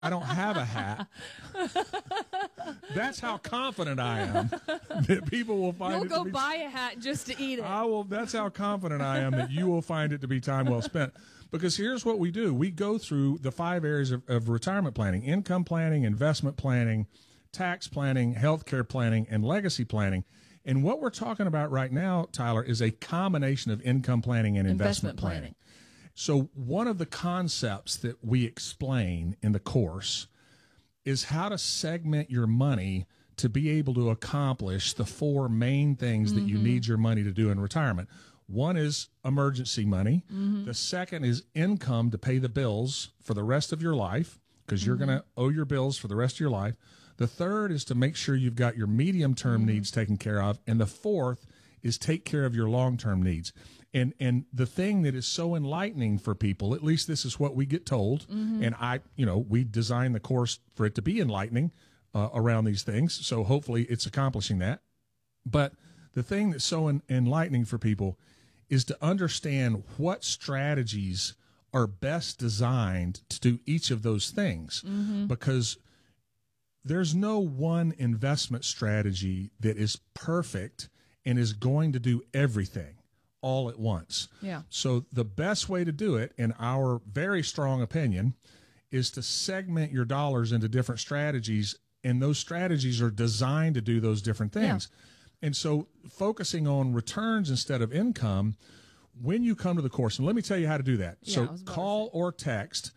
I don't have a hat. That's how confident I am that people will find You'll it go to be buy a hat just to eat it. I will. That's how confident I am that you will find it to be time well spent. Because here's what we do. We go through the 5 areas of retirement planning: income planning, investment planning, tax planning, healthcare planning, and legacy planning. And what we're talking about right now, Tyler, is a combination of income planning and investment planning. So one of the concepts that we explain in the course is how to segment your money to be able to accomplish the 4 main things that you need your money to do in retirement. One is emergency money. The second is income to pay the bills for the rest of your life, because you're going to owe your bills for the rest of your life. The third is to make sure you've got your medium-term needs taken care of. And the fourth is take care of your long-term needs. And the thing that is so enlightening for people, at least this is what we get told, and we designed the course for it to be enlightening around these things. So hopefully it's accomplishing that. But the thing that's so enlightening for people is to understand what strategies are best designed to do each of those things, because there's no one investment strategy that is perfect and is going to do everything all at once. Yeah. So the best way to do it, in our very strong opinion, is to segment your dollars into different strategies, and those strategies are designed to do those different things. Yeah. And so focusing on returns instead of income, when you come to the course, and let me tell you how to do that. Yeah, so call or text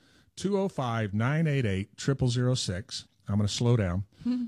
205-988-0006. I'm going to slow down.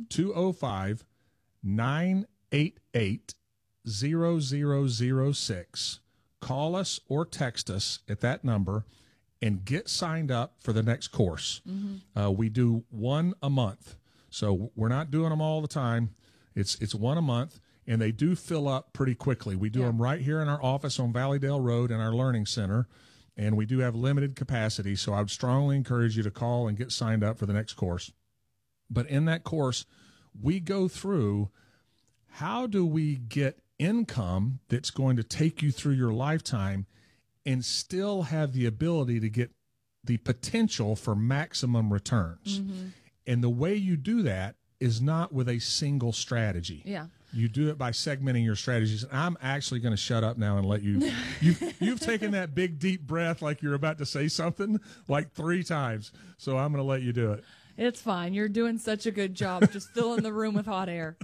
205-988-0006. Call us or text us at that number and get signed up for the next course. We do one a month. So we're not doing them all the time. It's one a month, and they do fill up pretty quickly. We do them right here in our office on Valleydale Road in our Learning Center, and we do have limited capacity. So I would strongly encourage you to call and get signed up for the next course. But in that course, we go through how do we get income that's going to take you through your lifetime and still have the ability to get the potential for maximum returns. And the way you do that is not with a single strategy. Yeah. You do it by segmenting your strategies. And I'm actually going to shut up now and let you. You've taken that big, deep breath like you're about to say something like 3 times. So I'm going to let you do it. It's fine. You're doing such a good job just filling the room with hot air.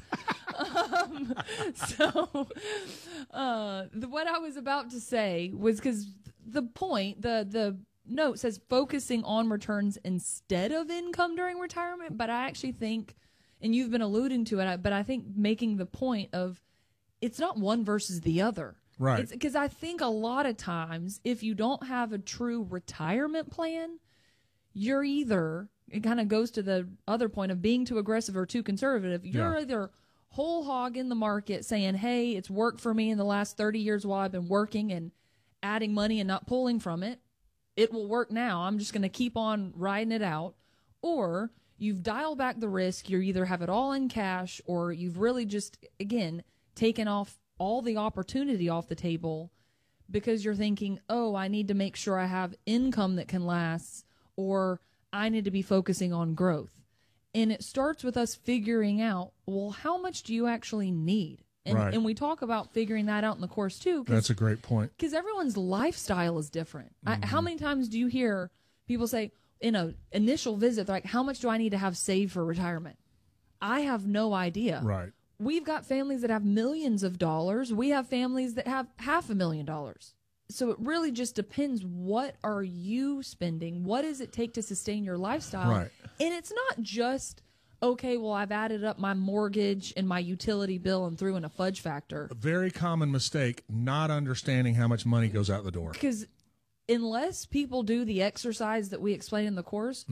What I was about to say was, because the point, the note says focusing on returns instead of income during retirement, but I actually think, and you've been alluding to it, but I think making the point of it's not one versus the other. Right. Because I think a lot of times if you don't have a true retirement plan, you're either, it kind of goes to the other point of being too aggressive or too conservative. You're either whole hog in the market saying, hey, it's worked for me in the last 30 years while I've been working and adding money and not pulling from it. It will work now. I'm just going to keep on riding it out. Or you've dialed back the risk. You either have it all in cash, or you've really just, again, taken off all the opportunity off the table because you're thinking, oh, I need to make sure I have income that can last, or I need to be focusing on growth. And it starts with us figuring out, well, how much do you actually need? And, and we talk about figuring that out in the course too. That's a great point. Because everyone's lifestyle is different. How many times do you hear people say in an initial visit, they're like, how much do I need to have saved for retirement? I have no idea. Right. We've got families that have millions of dollars. We have families that have $500,000. So it really just depends. What are you spending? What does it take to sustain your lifestyle? Right. And it's not just, okay, well, I've added up my mortgage and my utility bill and threw in a fudge factor. A very common mistake, not understanding how much money goes out the door. Because unless people do the exercise that we explain in the course,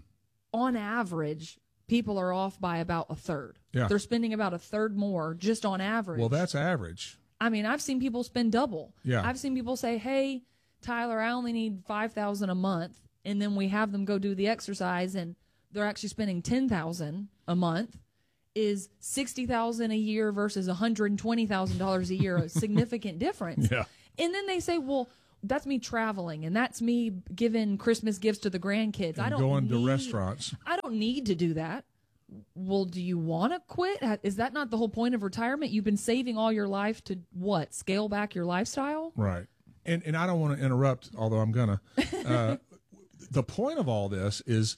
on average, people are off by about a third. Yeah. They're spending about a third more just on average. Well, that's average. I mean, I've seen people spend double. Yeah. I've seen people say, hey, Tyler, I only need $5,000 a month. And then we have them go do the exercise and they're actually spending $10,000 a month. Is $60,000 a year versus $120,000 a year a significant difference? Yeah. And then they say, well, that's me traveling, and that's me giving Christmas gifts to the grandkids. And going to restaurants. I don't need to do that. Well, do you want to quit? Is that not the whole point of retirement? You've been saving all your life to what? Scale back your lifestyle? Right. And I don't want to interrupt, although I'm going to. The point of all this is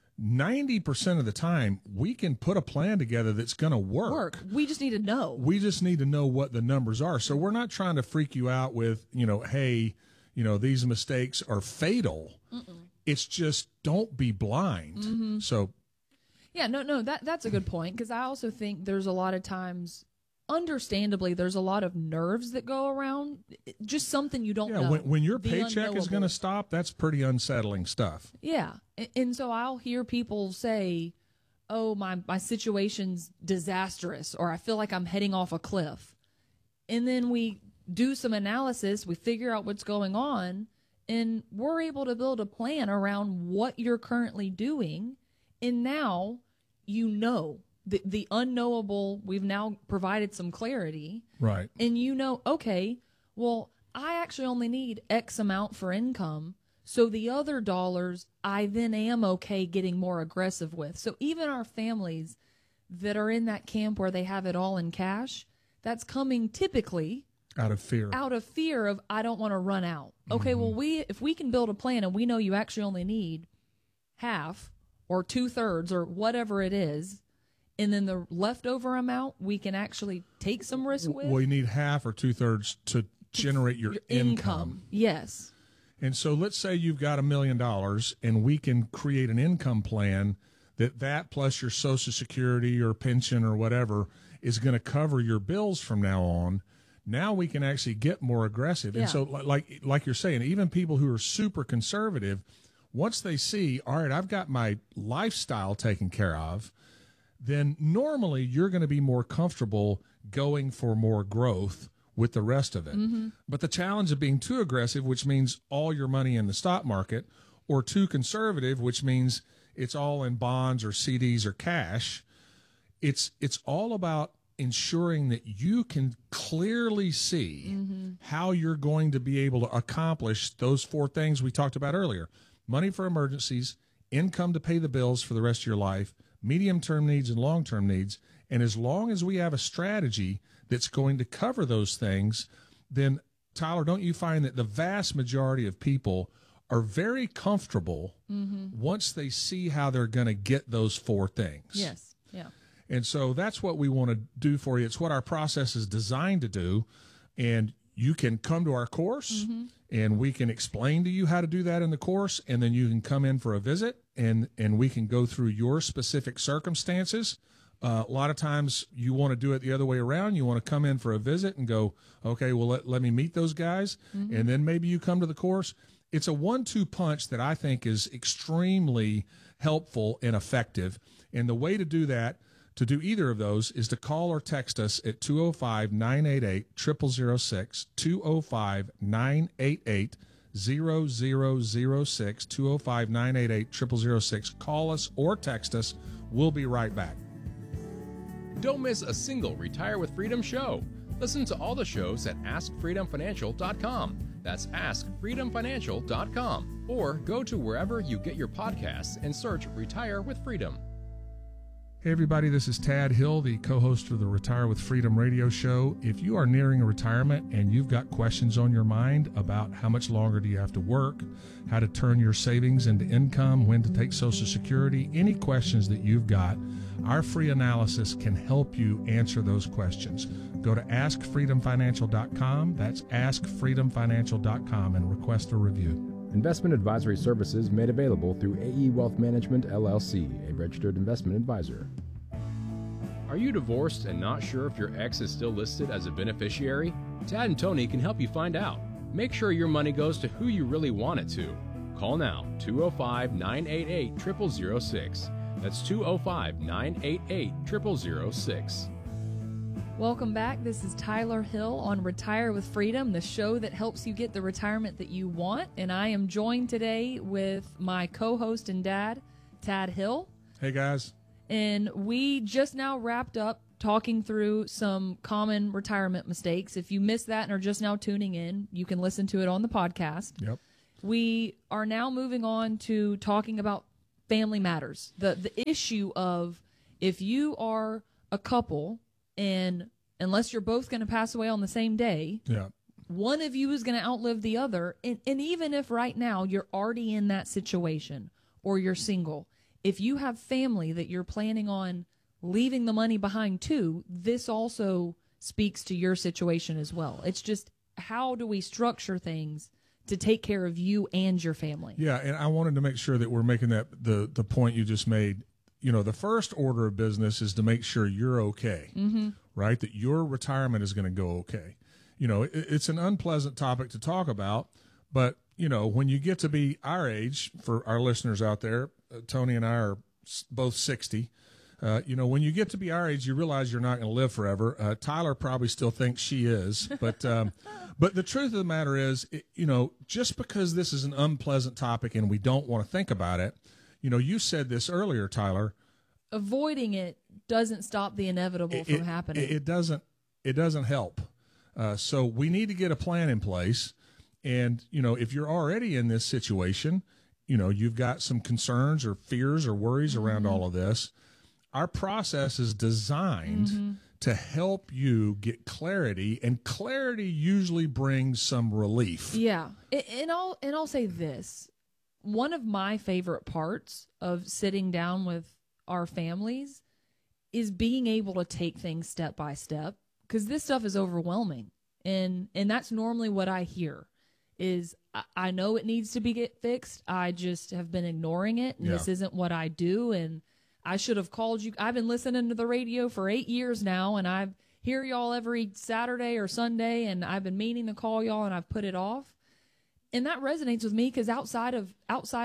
90% of the time we can put a plan together that's going to work. We just need to know. We just need to know what the numbers are. So we're not trying to freak you out with, hey, these mistakes are fatal. Mm-mm. It's just don't be blind. Mm-hmm. So. Yeah, no, that's a good point, because I also think there's a lot of times, understandably, there's a lot of nerves that go around. Just something you don't know. When your paycheck is going to stop, that's pretty unsettling stuff. Yeah, and so I'll hear people say, "Oh, my situation's disastrous," or "I feel like I'm heading off a cliff," and then we do some analysis, we figure out what's going on, and we're able to build a plan around what you're currently doing, and now the unknowable, we've now provided some clarity. Right. And okay, well, I actually only need X amount for income. So the other dollars, I then am okay getting more aggressive with. So even our families that are in that camp where they have it all in cash, that's coming typically out of fear of, I don't want to run out. Okay, well, if we can build a plan and we know you actually only need half or 2/3 or whatever it is, and then the leftover amount we can actually take some risk with. Well, you need half or 2/3 to generate your income. Yes. And so let's say you've got $1 million, and we can create an income plan that plus your Social Security or pension or whatever is going to cover your bills from now on. Now we can actually get more aggressive. Yeah. And so like you're saying, even people who are super conservative, once they see, all right, I've got my lifestyle taken care of, then normally you're going to be more comfortable going for more growth with the rest of it. Mm-hmm. But the challenge of being too aggressive, which means all your money in the stock market, or too conservative, which means it's all in bonds or CDs or cash, it's all about ensuring that you can clearly see how you're going to be able to accomplish those 4 things we talked about earlier. Money for emergencies, income to pay the bills for the rest of your life, medium-term needs and long-term needs. And as long as we have a strategy that's going to cover those things, then, Tyler, don't you find that the vast majority of people are very comfortable once they see how they're going to get those 4 things? Yes, yeah. And so that's what we want to do for you. It's what our process is designed to do. And you can come to our course, and we can explain to you how to do that in the course, and then you can come in for a visit, and we can go through your specific circumstances. A lot of times you want to do it the other way around. You want to come in for a visit and go, okay, well, let me meet those guys, and then maybe you come to the course. It's a 1-2 punch that I think is extremely helpful and effective. And the way to do that, to do either of those, is to call or text us at 205-988-0006, 205-988-0006, 205-988-0006. Call us or text us. We'll be right back. Don't miss a single Retire with Freedom show. Listen to all the shows at AskFreedomFinancial.com. That's AskFreedomFinancial.com. Or go to wherever you get your podcasts and search Retire with Freedom. Hey everybody, this is Tad Hill, the co-host of the Retire with Freedom radio show. If you are nearing a retirement and you've got questions on your mind about how much longer do you have to work, how to turn your savings into income, when to take Social Security, any questions that you've got, our free analysis can help you answer those questions. Go to AskFreedomFinancial.com, that's AskFreedomFinancial.com, and request a review. Investment advisory services made available through AE Wealth Management, LLC, a registered investment advisor. Are you divorced and not sure if your ex is still listed as a beneficiary? Tad and Tony can help you find out. Make sure your money goes to who you really want it to. Call now, 205-988-0006. That's 205-988-0006. Welcome back. This is Tyler Hill on Retire with Freedom, the show that helps you get the retirement that you want. And I am joined today with my co-host and dad, Tad Hill. Hey, guys. And we just now wrapped up talking through some common retirement mistakes. If you missed that and are just now tuning in, you can listen to it on the podcast. Yep. We are now moving on to talking about family matters. The issue of if you are a couple and unless you're both going to pass away on the same day, Yeah. one of you is going to outlive the other. And even if right now you're already in that situation or you're single, if you have family that you're planning on leaving the money behind to, this also speaks to your situation as well. It's just, how do we structure things to take care of you and your family? Yeah, and I wanted to make sure that we're making that the point you just made. You know, the first order of business is to make sure you're okay, right? That your retirement is going to go okay. You know, it's an unpleasant topic to talk about, but, you know, when you get to be our age, for our listeners out there, Tony and I are both 60. You know, when you get to be our age, you realize you're not going to live forever. Tyler probably still thinks she is, but the truth of the matter is, you know, just because this is an unpleasant topic and we don't want to think about it, you know, you said this earlier, Tyler. Avoiding it doesn't stop the inevitable from happening. It doesn't help. So we need to get a plan in place. And, you know, if you're already in this situation, you know, you've got some concerns or fears or worries around all of this. Our process is designed to help you get clarity, and clarity usually brings some relief. Yeah. And I'll say this. One of my favorite parts of sitting down with our families is being able to take things step by step, because this stuff is overwhelming. And that's normally what I hear is, I know it needs to get fixed. I just have been ignoring it, and this isn't what I do. And I should have called you. I've been listening to the radio for 8 years now, and I hear y'all every Saturday or Sunday, and I've been meaning to call y'all, and I've put it off. And that resonates with me, because outside of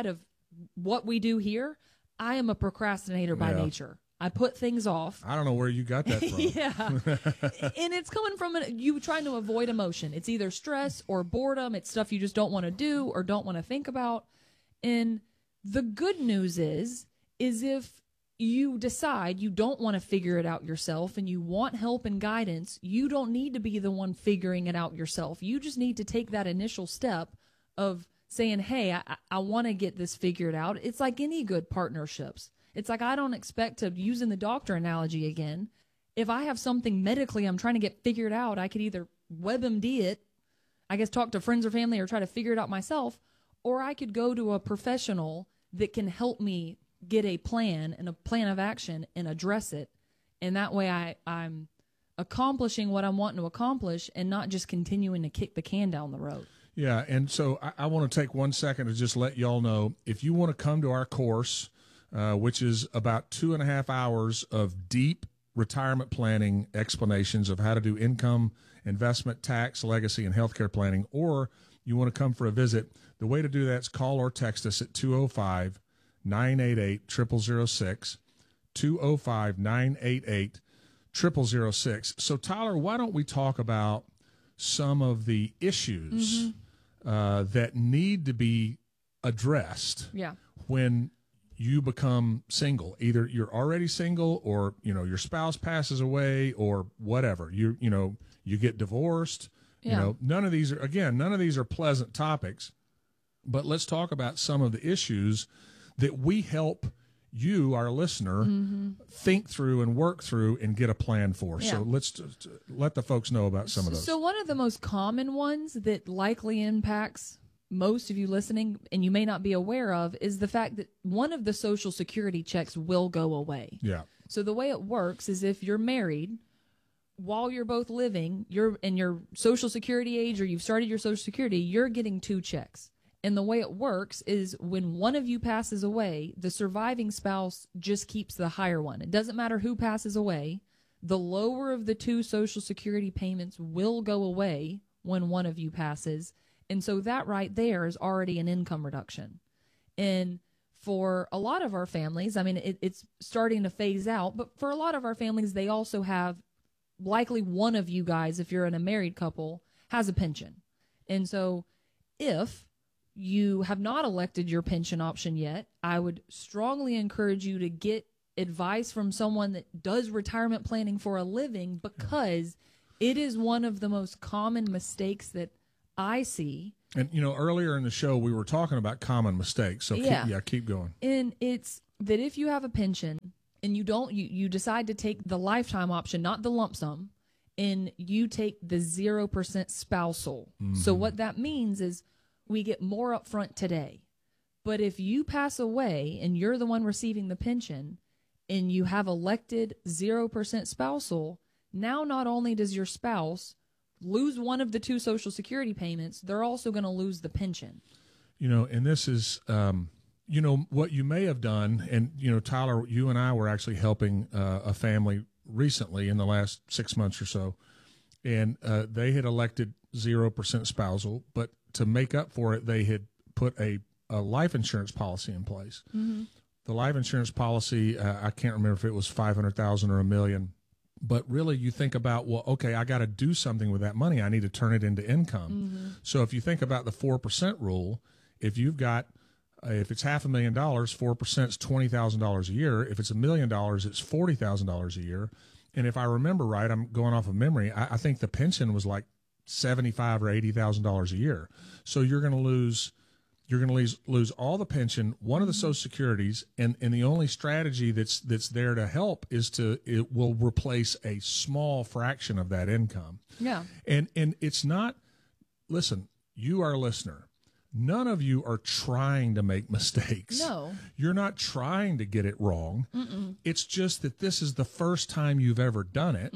what we do here, I am a procrastinator by nature. I put things off. I don't know where you got that from. Yeah. And it's coming from you trying to avoid emotion. It's either stress or boredom. It's stuff you just don't want to do or don't want to think about. And the good news is if you decide you don't want to figure it out yourself and you want help and guidance, you don't need to be the one figuring it out yourself. You just need to take that initial step of saying, hey, I want to get this figured out. It's like any good partnerships. It's like, I don't expect to, using the doctor analogy again, if I have something medically I'm trying to get figured out, I could either WebMD it, I guess talk to friends or family or try to figure it out myself, or I could go to a professional that can help me get a plan and a plan of action and address it. And that way I'm accomplishing what I'm wanting to accomplish and not just continuing to kick the can down the road. Yeah, and so I want to take 1 second to just let y'all know, if you want to come to our course, which is about 2.5 hours of deep retirement planning explanations of how to do income, investment, tax, legacy, and healthcare planning, or you want to come for a visit, the way to do that is call or text us at 205-988-0006, 205-988-0006. So, Tyler, why don't we talk about some of the issues that need to be addressed when you become single? Either you're already single, or your spouse passes away, or whatever. You get divorced. None of these are pleasant topics. But let's talk about some of the issues that we help you, our listener, think through and work through and get a plan for. So let's let the folks know about some of those. So one of the most common ones that likely impacts most of you listening, and you may not be aware of, is the fact that one of the Social Security checks will go away. Yeah. So the way it works is, if you're married, while you're both living, you're in your Social Security age, or you've started your Social Security, you're getting 2 checks. And the way it works is, when one of you passes away, the surviving spouse just keeps the higher one. It doesn't matter who passes away. The lower of the 2 Social Security payments will go away when one of you passes. And so that right there is already an income reduction. And for a lot of our families, I mean, it's starting to phase out, but for a lot of our families, they also have, likely one of you guys, if you're in a married couple, has a pension. And so if you have not elected your pension option yet, I would strongly encourage you to get advice from someone that does retirement planning for a living, because it is one of the most common mistakes that I see. And, earlier in the show, we were talking about common mistakes. So keep going. And it's that if you have a pension and you decide to take the lifetime option, not the lump sum, and you take the 0% spousal. So what that means is we get more upfront today. But if you pass away and you're the one receiving the pension and you have elected 0% spousal, now not only does your spouse lose one of the two Social Security payments, they're also going to lose the pension. And this is, what you may have done, and, Tyler, you and I were actually helping a family recently in the last 6 months or so, and they had elected 0% spousal, but to make up for it, they had put a life insurance policy in place. The life insurance policy, I can't remember if it was $500,000 or $1 million, but really you think about, well, okay, I got to do something with that money. I need to turn it into income. So if you think about the 4% rule, if you've got, if it's $500,000, 4% is $20,000 a year. If it's $1 million, it's $40,000 a year. And if I remember right, I'm going off of memory, I think the pension was like $75,000 or $80,000 a year. So you're going to lose all the pension, one of the Social Securities, and the only strategy that's there to help is it will replace a small fraction of that income. Yeah. And it's not, listen, you are a listener. None of you are trying to make mistakes. No. You're not trying to get it wrong. It's just that this is the first time you've ever done it.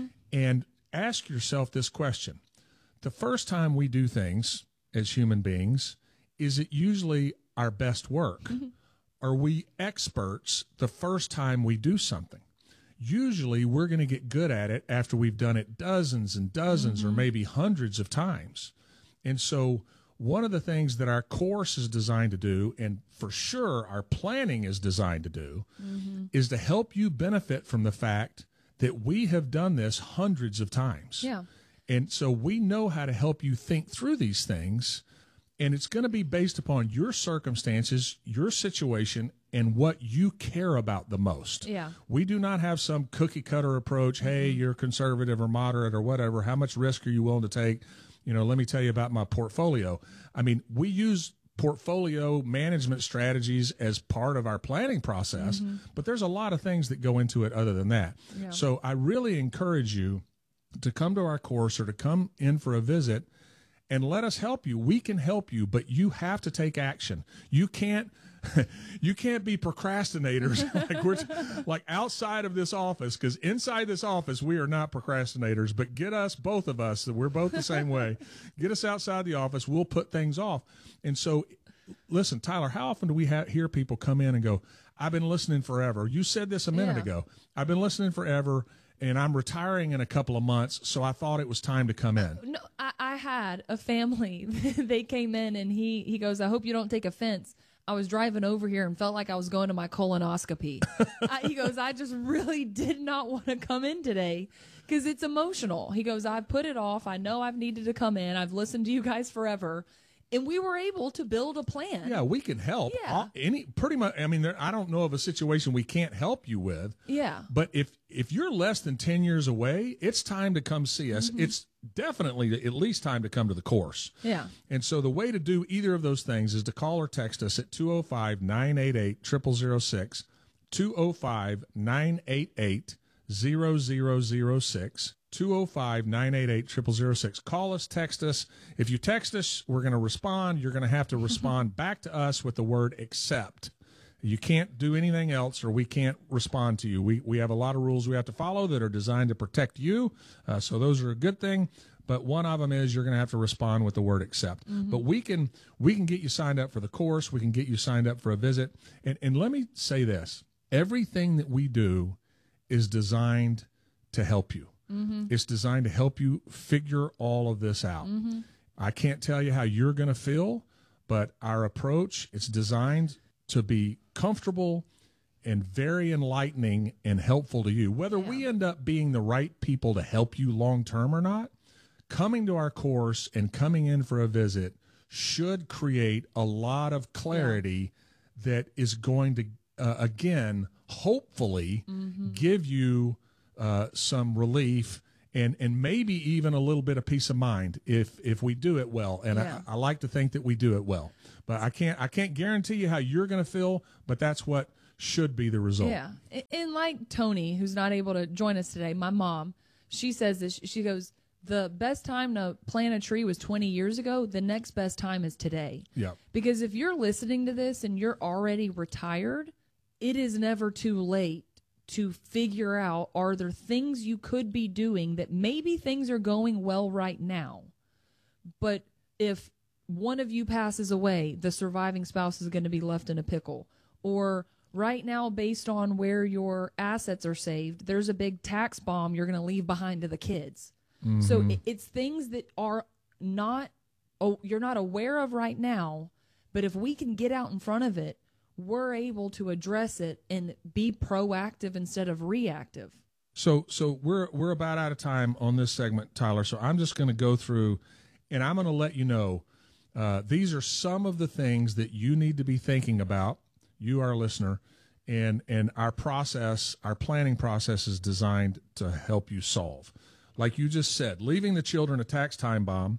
And ask yourself this question. The first time we do things as human beings, is it usually our best work? Are we experts the first time we do something? Usually we're going to get good at it after we've done it dozens and dozens or maybe hundreds of times. And so one of the things that our course is designed to do, and for sure our planning is designed to do, is to help you benefit from the fact that we have done this hundreds of times. Yeah. And so we know how to help you think through these things. And it's going to be based upon your circumstances, your situation, and what you care about the most. Yeah. We do not have some cookie cutter approach. Hey, you're conservative or moderate or whatever. How much risk are you willing to take? Let me tell you about my portfolio. I mean, we use portfolio management strategies as part of our planning process, but there's a lot of things that go into it other than that. Yeah. So I really encourage you to come to our course or to come in for a visit and let us help you. We can help you, but you have to take action. You can't be procrastinators like outside of this office, because inside this office we are not procrastinators. But get us, both of us, we're both the same way. Get us outside the office. We'll put things off. And so, listen, Tyler, how often do we hear people come in and go, "I've been listening forever"? You said this a minute ago. I've been listening forever, and I'm retiring in a couple of months, so I thought it was time to come in. No, I had a family. They came in, and he goes, "I hope you don't take offense. I was driving over here and felt like I was going to my colonoscopy." He goes, "I just really did not want to come in today because it's emotional." He goes, "I put it off. I know I've needed to come in. I've listened to you guys forever." And we were able to build a plan. Yeah, we can help. Yeah. Pretty much. I mean, I don't know of a situation we can't help you with. Yeah. But if you're less than 10 years away, it's time to come see us. It's definitely at least time to come to the course. Yeah. And so the way to do either of those things is to call or text us at 205-988-0006, 205-988-0006. 205-988-0006. Call us, text us. If you text us, we're going to respond. You're going to have to respond back to us with the word accept. You can't do anything else, or we can't respond to you. We have a lot of rules we have to follow that are designed to protect you. So those are a good thing. But one of them is you're going to have to respond with the word accept. But we can get you signed up for the course. We can get you signed up for a visit. And let me say this. Everything that we do is designed to help you. It's designed to help you figure all of this out. I can't tell you how you're going to feel, but our approach, it's designed to be comfortable and very enlightening and helpful to you. Whether we end up being the right people to help you long term or not, coming to our course and coming in for a visit should create a lot of clarity that is going to again, hopefully give you some relief and maybe even a little bit of peace of mind if we do it well. And I like to think that we do it well. But I can't guarantee you how you're going to feel, but that's what should be the result. Yeah. And like Tony, who's not able to join us today, my mom, she says this. She goes, the best time to plant a tree was 20 years ago. The next best time is today. Yeah. Because if you're listening to this and you're already retired, it is never too late to figure out, are there things you could be doing that maybe things are going well right now, but if one of you passes away, the surviving spouse is going to be left in a pickle. Or right now, based on where your assets are saved, there's a big tax bomb you're going to leave behind to the kids. Mm-hmm. So it's things that are not, you're not aware of right now, but if we can get out in front of it, we're able to address it and be proactive instead of reactive. So we're about out of time on this segment, Tyler. So I'm just going to go through, and I'm going to let you know, these are some of the things that you need to be thinking about, you, our listener, and our process, our planning process is designed to help you solve. Like you just said, leaving the children a tax time bomb,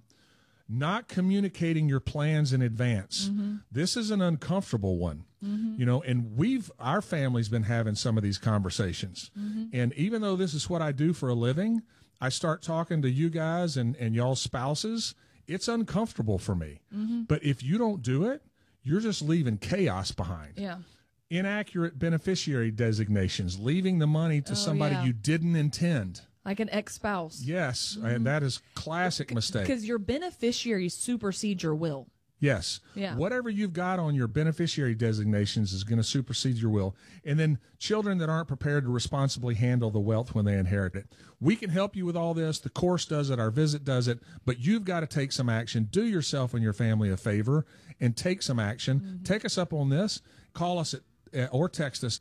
not communicating your plans in advance. Mm-hmm. This is an uncomfortable one, you know, and our family's been having some of these conversations. Mm-hmm. And even though this is what I do for a living, I start talking to you guys and y'all's spouses. It's uncomfortable for me. Mm-hmm. But if you don't do it, you're just leaving chaos behind. Yeah. Inaccurate beneficiary designations, leaving the money to somebody you didn't intend. Like an ex-spouse. Yes, and that is classic mistake. Because your beneficiary supersedes your will. Yes. Yeah. Whatever you've got on your beneficiary designations is going to supersede your will. And then children that aren't prepared to responsibly handle the wealth when they inherit it. We can help you with all this. The course does it. Our visit does it. But you've got to take some action. Do yourself and your family a favor and take some action. Mm-hmm. Take us up on this. Call us or text us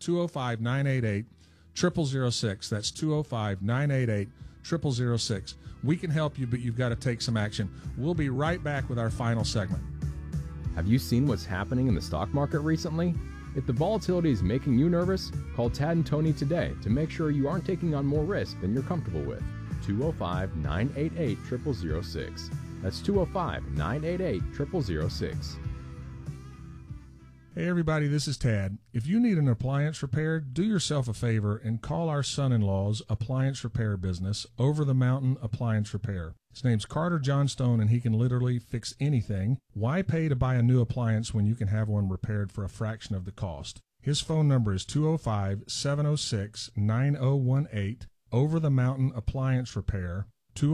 205-988-0006. That's 205-988-0006. We can help you, but you've got to take some action. We'll be right back with our final segment. Have you seen what's happening in the stock market recently? If the volatility is making you nervous, call Tad and Tony today to make sure you aren't taking on more risk than you're comfortable with. 205-988-0006. That's 205-988-0006. Hey everybody, this is Tad. If you need an appliance repaired, do yourself a favor and call our son-in-law's appliance repair business, Over the Mountain Appliance Repair. His name's Carter Johnstone, and he can literally fix anything. Why pay to buy a new appliance when you can have one repaired for a fraction of the cost? His phone number is 205-706-9018, Over the Mountain Appliance Repair,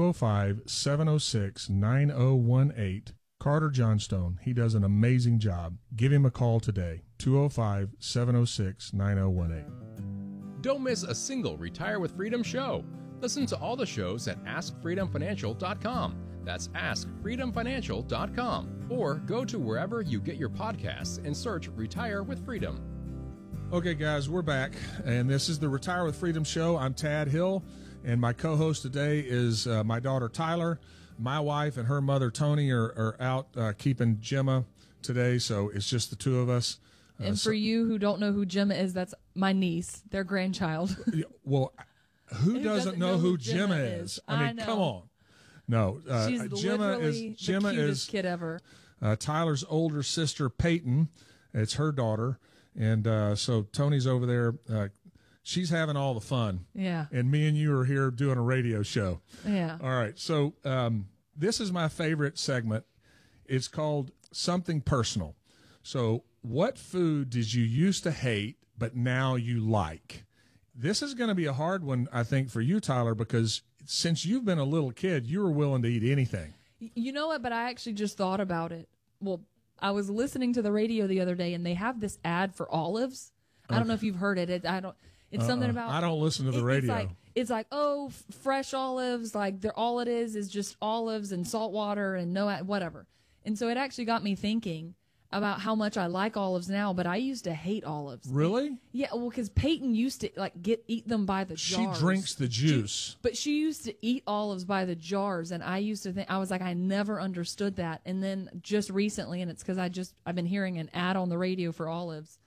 205-706-9018. Carter Johnstone. He does an amazing job. Give him a call today, 205-706-9018. Don't miss a single Retire with Freedom show. Listen to all the shows at AskFreedomFinancial.com. That's AskFreedomFinancial.com. Or go to wherever you get your podcasts and search Retire with Freedom. Okay, guys, we're back, and this is the Retire with Freedom show. I'm Tad Hill, and my co-host today is my daughter, Tyler. My wife and her mother, Tony, are out keeping Gemma today, so it's just the two of us. And for you who don't know who Gemma is, that's my niece, their grandchild. Well, who doesn't know who Gemma is? I mean, come on. No, she's Gemma literally the cutest kid ever. Tyler's older sister, Peyton. It's her daughter, and so Tony's over there. She's having all the fun. Yeah. And me and you are here doing a radio show. Yeah. All right. So this is my favorite segment. It's called Something Personal. So what food did you used to hate, but now you like? This is going to be a hard one, I think, for you, Tyler, because since you've been a little kid, you were willing to eat anything. You know what? But I actually just thought about it. Well, I was listening to the radio the other day, and they have this ad for olives. I don't know if you've heard it. It's something about. I don't listen to the radio. It's like fresh olives. Like all it is just olives and salt water and no whatever. And so it actually got me thinking about how much I like olives now, but I used to hate olives. Really? Yeah, well, because Peyton used to eat them by the jars. She drinks the juice. But she used to eat olives by the jars, and I used to think, I was like, I never understood that. And then just recently, and it's because I've been hearing an ad on the radio for olives.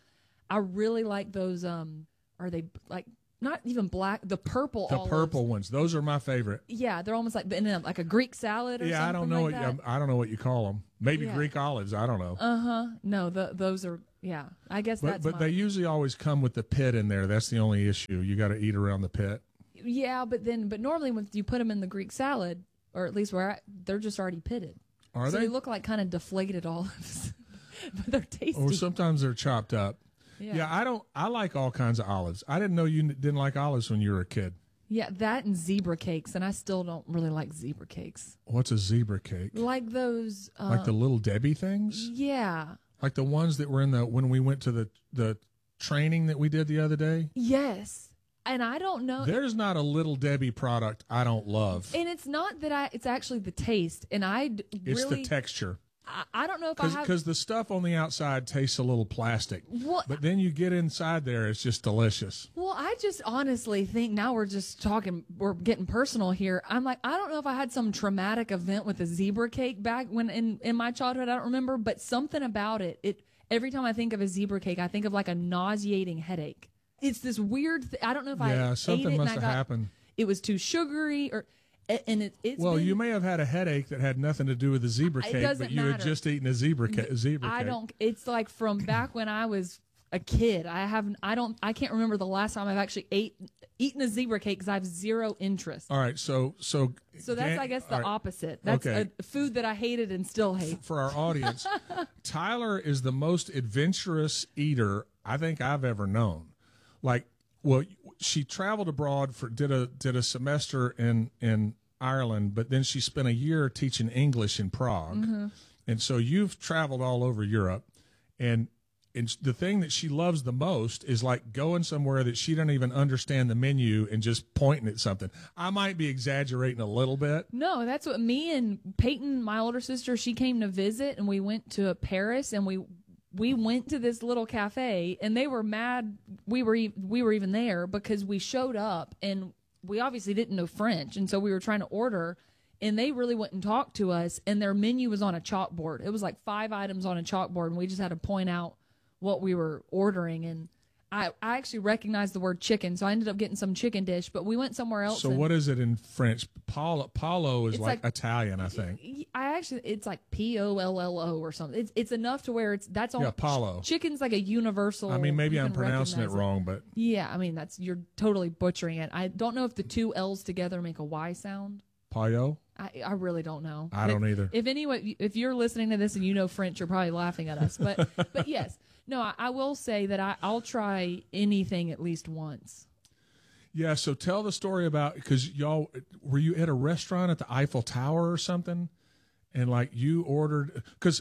I really like those. Are they like not even black? The purple. The olives. purple ones. Those are my favorite. Yeah, they're almost like a Greek salad or something. I don't know like that. I don't know what you call them. Maybe Yeah. Greek olives. I don't know. No, those are. Yeah, I guess But that's. but they usually always come with the pit in there. That's the only issue. You got to eat around the pit. Yeah, but normally when you put them in the Greek salad, or at least they're just already pitted. Are So they? they look like kind of deflated olives, but they're tasty. Or sometimes they're chopped up. Yeah, I like all kinds of olives. I didn't know you didn't like olives when you were a kid. Yeah, that and zebra cakes, and I still don't really like zebra cakes. What's a zebra cake? Like those. Like the little Debbie things? Yeah. Like the ones that were when we went to the training that we did the other day? Yes. And I don't know. There's not a Little Debbie product I don't love. And it's not that it's actually the taste. And It's the texture. I don't know if I have. Because the stuff on the outside tastes a little plastic. Well, But then you get inside there, it's just delicious. Well, I just honestly think now we're just talking, we're getting personal here. I'm like, I don't know if I had some traumatic event with a zebra cake back when in my childhood, I don't remember, but something about it, every time I think of a zebra cake, I think of like a nauseating headache. It's this weird, I don't know if I ate it something and must I have got, happened. It was too sugary and it's Well, been, you may have had a headache that had nothing to do with the zebra It cake, doesn't but you had matter. just eaten a zebra cake. I don't, it's like from back when I was a kid. I can't remember the last time I've actually eaten a zebra cake because I have zero interest. All right, so that's, I guess, the all right. opposite. That's Okay. a food that I hated and still hate. For our audience, Tyler is the most adventurous eater I think I've ever known. Like, well, she traveled abroad did a semester in Ireland, but then she spent a year teaching English in Prague, and so you've traveled all over Europe, and the thing that she loves the most is like going somewhere that she doesn't even understand the menu and just pointing at something. I might be exaggerating a little bit. No, that's what me and Peyton, my older sister, she came to visit, and we went to Paris, and we went to this little cafe, and they were mad we were even there because we showed up and we obviously didn't know French, and so we were trying to order, and they really wouldn't talk to us, and their menu was on a chalkboard. It was like 5 items on a chalkboard, and we just had to point out what we were ordering, and I actually recognized the word chicken, so I ended up getting some chicken dish, but we went somewhere else. So what is it in French? Paulo is like Italian, I think. It's like Pollo or something. It's enough to where that's all. Yeah, Paulo. Chicken's like a universal. I mean, maybe you I'm can pronouncing it recognize wrong, but Yeah, I mean you're totally butchering it. I don't know if the 2 L's together make a Y sound. Payo? I really don't know. I don't either. If you're listening to this and you know French, you're probably laughing at us. But yes, no, I will say that I'll try anything at least once. Yeah, so tell the story about, because y'all, were you at a restaurant at the Eiffel Tower or something? And like you ordered, because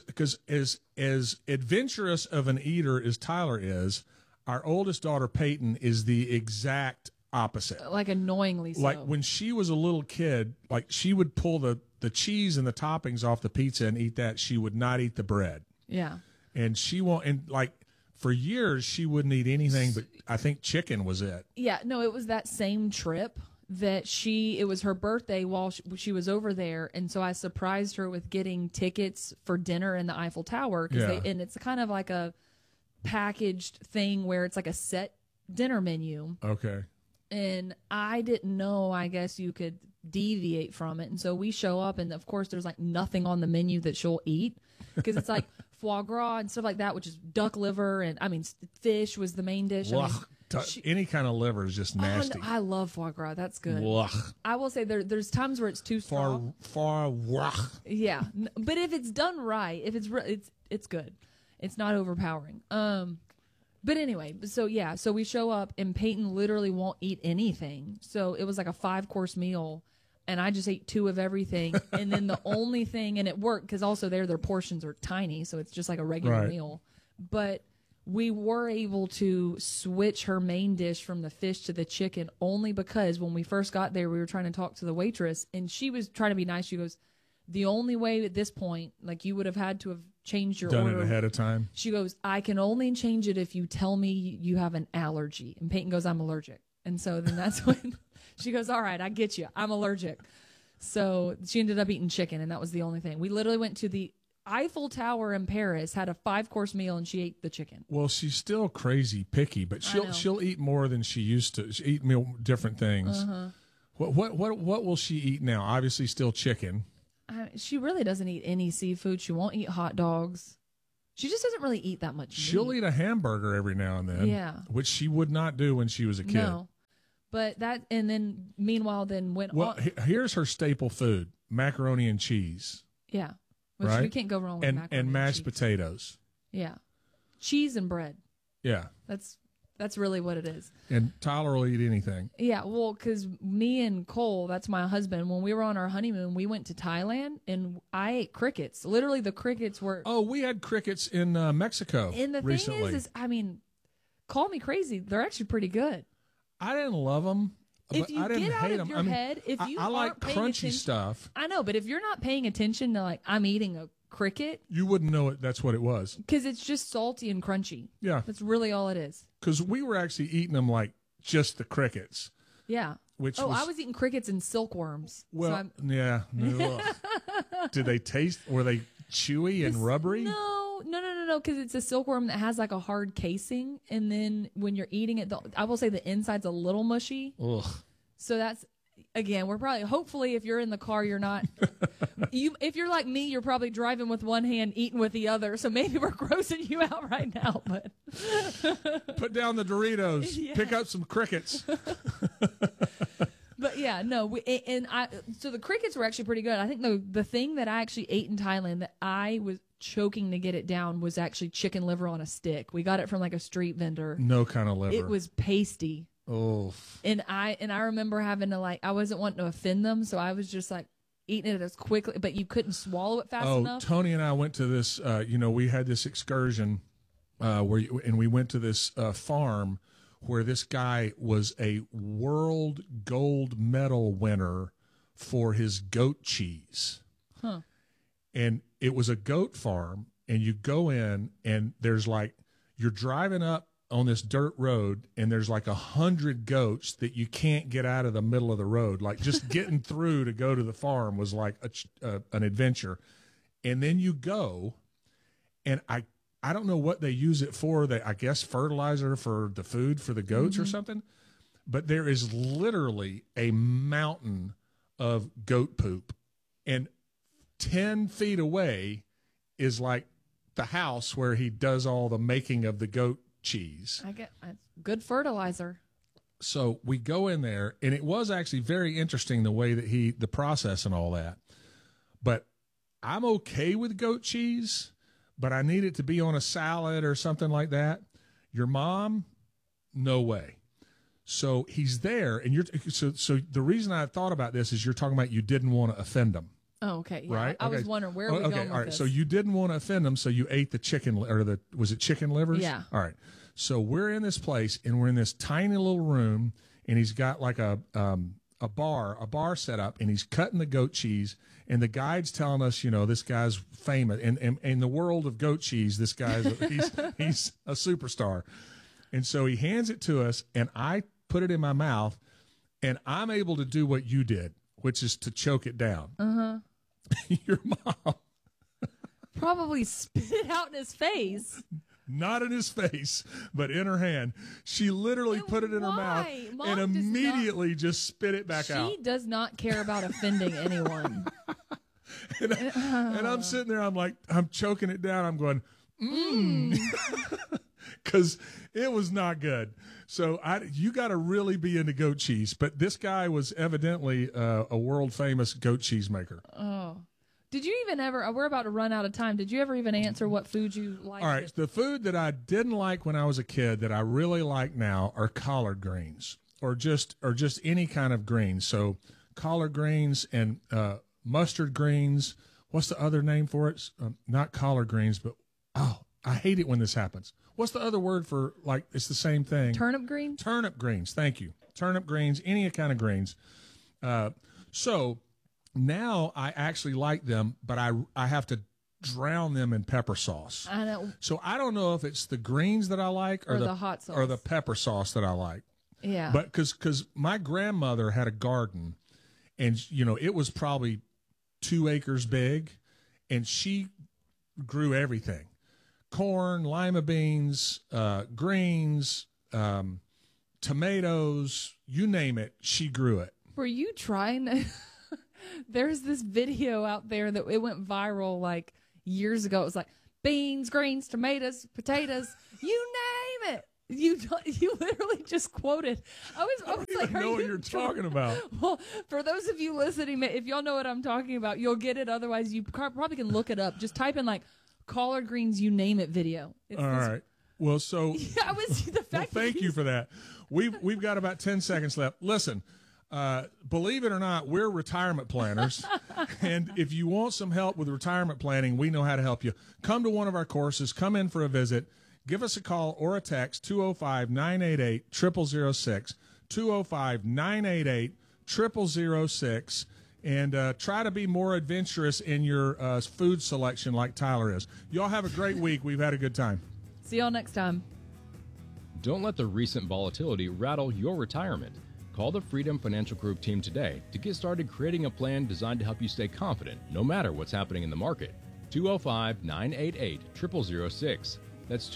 as adventurous of an eater as Tyler is, our oldest daughter Peyton is the exact opposite. Like annoyingly so. Like when she was a little kid, like she would pull the cheese and the toppings off the pizza and eat that. She would not eat the bread. Yeah. And like for years she wouldn't eat anything but I think chicken was it. Yeah, no, it was that same trip that it was her birthday while she was over there, and so I surprised her with getting tickets for dinner in the Eiffel Tower, and it's kind of like a packaged thing where it's like a set dinner menu. Okay. And I didn't know, I guess you could deviate from it. And so we show up, and of course there's like nothing on the menu that she'll eat, because it's like foie gras and stuff like that, which is duck liver, and I mean fish was the main dish. I mean, any kind of liver is just nasty. I love foie gras. That's good. Ugh. I will say there's times where it's too strong. Foie gras. Yeah, but if it's done right, if it's good. It's not overpowering. But anyway, so we show up, and Peyton literally won't eat anything. So it was like a 5-course meal, and I just ate 2 of everything. And then the only thing, and it worked because also their portions are tiny, so it's just like a regular meal. But we were able to switch her main dish from the fish to the chicken only because when we first got there, we were trying to talk to the waitress, and she was trying to be nice. She goes, the only way at this point, like you would have had to have changed your done order. it ahead of time. She goes, I can only change it if you tell me you have an allergy. And Peyton goes, I'm allergic. And so then that's when she goes, all right, I get you. I'm allergic. So she ended up eating chicken, and that was the only thing. We literally went to the Eiffel Tower in Paris had a 5-course meal and she ate the chicken. Well, she's still crazy picky, but I know. she'll eat more than she used to. She eat different things. Uh-huh. What will she eat now? Obviously, still chicken. She really doesn't eat any seafood. She won't eat hot dogs. She just doesn't really eat that much She'll meat. eat a hamburger every now and then. Yeah. Which she would not do when she was a kid. No. But that, and then meanwhile, then went Well, on. here's her staple food: macaroni and cheese. Yeah. Which Right? we can't go wrong with macaroni And mashed cheese. potatoes. Yeah. Cheese and bread. Yeah. That's really what it is. And Tyler will eat anything. Yeah, well, because me and Cole, that's my husband, when we were on our honeymoon, we went to Thailand and I ate crickets. Literally, the crickets were. Oh, we had crickets in Mexico And the recently. thing is, I mean, call me crazy. They're actually pretty good. I didn't love them. If but you I didn't get out hate of them. your I mean, head, if you I like aren't paying crunchy attention- stuff. I know, but if you're not paying attention to, like, I'm eating a cricket, You wouldn't know it. That's what it was. because it's just salty and crunchy. Yeah, That's really all it is. because we were actually eating them like just the crickets. Yeah. Which Oh, was, I was eating crickets and silkworms. well, So I'm, yeah. Ugh. Did they taste? Were they chewy and rubbery? No, because it's a silkworm that has like a hard casing, and then when you're eating it, I will say the inside's a little mushy. Ugh. So that's, again, we're probably, hopefully, if you're in the car, you're not. If you're like me, you're probably driving with one hand, eating with the other. So maybe we're grossing you out right now, but. Put down the Doritos. Yeah. Pick up some crickets. But yeah, no, so the crickets were actually pretty good. I think the thing that I actually ate in Thailand that I was choking to get it down was actually chicken liver on a stick. We got it from like a street vendor. No kind of liver. It was pasty. Oh. And I remember having to, I wasn't wanting to offend them, so I was just like eating it as quickly, but you couldn't swallow it fast enough. Tony and I went to this, we had this excursion and we went to this farm where this guy was a world gold medal winner for his goat cheese. Huh. And it was a goat farm, and you go in and there's you're driving up on this dirt road and there's 100 goats that you can't get out of the middle of the road. Like just getting through to go to the farm was like an adventure. And then you go, and I don't know what they use it for. I guess fertilizer for the food for the goats or something. But there is literally a mountain of goat poop, and 10 feet away is the house where he does all the making of the goat cheese. I get good fertilizer. So we go in there, and it was actually very interesting the way that the process and all that. But I'm okay with goat cheese, but I need it to be on a salad or something like that. Your mom, no way. So he's there, and so the reason I thought about this is you're talking about you didn't want to offend them. Oh, okay. Yeah. Right? I was Okay. wondering where are we going with all right. this? So you didn't want to offend them, so you ate the chicken, or was it chicken livers? Yeah. All right. So we're in this place, and we're in this tiny little room, and he's got a bar set up, and he's cutting the goat cheese, and the guide's telling us, this guy's famous in the world of goat cheese. This guy's he's a superstar, and so he hands it to us, and I put it in my mouth, and I'm able to do what you did, which is to choke it down. Your mom. Probably spit it out in his face. Not in his face, but in her hand. She literally put it in her mouth Why? Mom and does immediately just spit it back out. She does not care about offending anyone. And I'm sitting there, I'm choking it down. I'm going, because it was not good. So you got to really be into goat cheese. But this guy was evidently a world famous goat cheese maker. Oh. Did you even ever, we're about to run out of time. Did you ever even answer what food you liked? All right. The food that I didn't like when I was a kid that I really like now are collard greens or just any kind of greens. So collard greens and mustard greens. What's the other name for it? Not collard greens, but I hate it when this happens. What's the other word for it's the same thing? Turnip greens? Turnip greens. Thank you. Turnip greens, any kind of greens. So now I actually like them, but I have to drown them in pepper sauce. I know. So I don't know if it's the greens that I like Or the hot sauce. or the pepper sauce that I like. Yeah. But because my grandmother had a garden, and it was probably 2 acres big, and she grew everything: corn, lima beans, greens, tomatoes, you name it, she grew it. Were you trying to? There's this video out there that it went viral like years ago. It was like beans, greens, tomatoes, potatoes, you name it. You literally just quoted. I was like, know what you're talking about. Well, for those of you listening, if y'all know what I'm talking about, you'll get it. Otherwise, you probably can look it up. Just type in like collard greens, you name it video. All right. Well, so yeah, the fact. Well, thank you for that. We've got about 10 seconds left. Listen, believe it or not, we're retirement planners, and if you want some help with retirement planning, we know how to help you. Come to one of our courses. Come in for a visit. Give us a call or a text, 205-988-0006, 205-988-0006, and try to be more adventurous in your food selection like Tyler is. Y'all have a great week. We've had a good time. See y'all next time. Don't let the recent volatility rattle your retirement. Call the Freedom Financial Group team today to get started creating a plan designed to help you stay confident no matter what's happening in the market. 205-988-0006. That's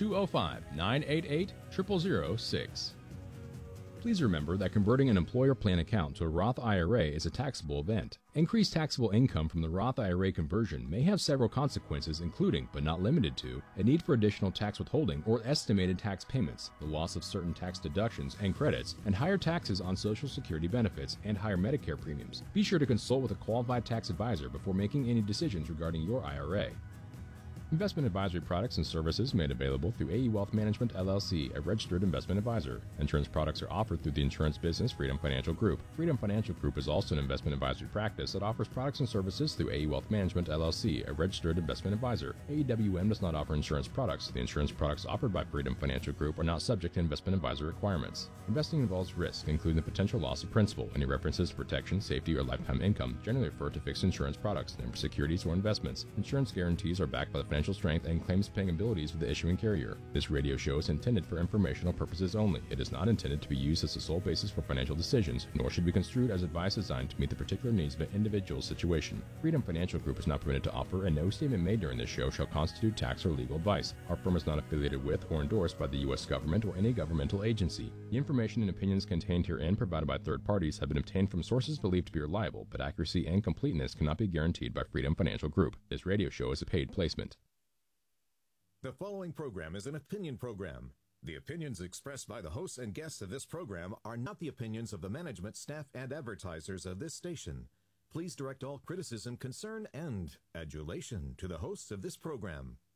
205-988-0006. Please remember that converting an employer plan account to a Roth IRA is a taxable event. Increased taxable income from the Roth IRA conversion may have several consequences, including, but not limited to, a need for additional tax withholding or estimated tax payments, the loss of certain tax deductions and credits, and higher taxes on Social Security benefits and higher Medicare premiums. Be sure to consult with a qualified tax advisor before making any decisions regarding your IRA. Investment advisory products and services made available through AE Wealth Management, LLC, a registered investment advisor. Insurance products are offered through the insurance business Freedom Financial Group. Freedom Financial Group is also an investment advisory practice that offers products and services through AE Wealth Management, LLC, a registered investment advisor. AEWM does not offer insurance products. The insurance products offered by Freedom Financial Group are not subject to investment advisor requirements. Investing involves risk, including the potential loss of principal. Any references to protection, safety, or lifetime income generally refer to fixed insurance products, never securities or investments. Insurance guarantees are backed by the financial strength and claims-paying abilities of the issuing carrier. This radio show is intended for informational purposes only. It is not intended to be used as the sole basis for financial decisions, nor should be construed as advice designed to meet the particular needs of an individual's situation. Freedom Financial Group is not permitted to offer, and no statement made during this show shall constitute tax or legal advice. Our firm is not affiliated with or endorsed by the U.S. government or any governmental agency. The information and opinions contained herein provided by third parties have been obtained from sources believed to be reliable, but accuracy and completeness cannot be guaranteed by Freedom Financial Group. This radio show is a paid placement. The following program is an opinion program. The opinions expressed by the hosts and guests of this program are not the opinions of the management, staff, and advertisers of this station. Please direct all criticism, concern, and adulation to the hosts of this program.